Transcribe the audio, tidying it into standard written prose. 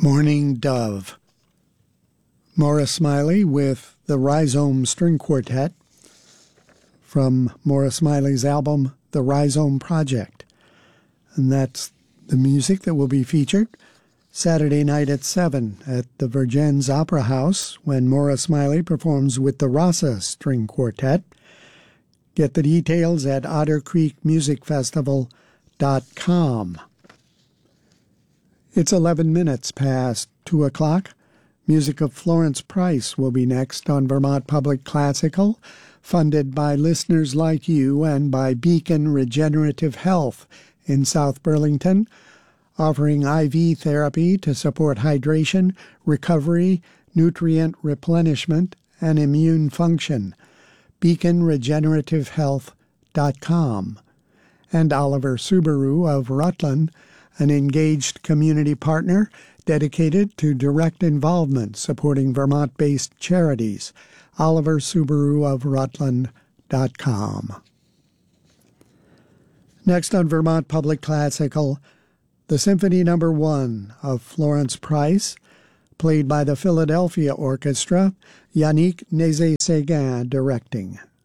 Morning Dove. Maura Smiley with the Rhizome String Quartet from Maura Smiley's album, The Rhizome Project. And that's the music that will be featured Saturday night at 7 at the Vergennes Opera House when Maura Smiley performs with the Rasa String Quartet. Get the details at ottercreekmusicfestival.com. It's 11 minutes past 2 o'clock. Music of Florence Price will be next on Vermont Public Classical, funded by listeners like you and by Beacon Regenerative Health in South Burlington, offering IV therapy to support hydration, recovery, nutrient replenishment, and immune function. BeaconRegenerativeHealth.com. And Oliver Subaru of Rutland, an engaged community partner dedicated to direct involvement supporting Vermont-based charities. Oliver Subaru of Rutland.com. Next on Vermont Public Classical, the Symphony No. 1 of Florence Price, played by the Philadelphia Orchestra, Yannick Nézet-Séguin directing.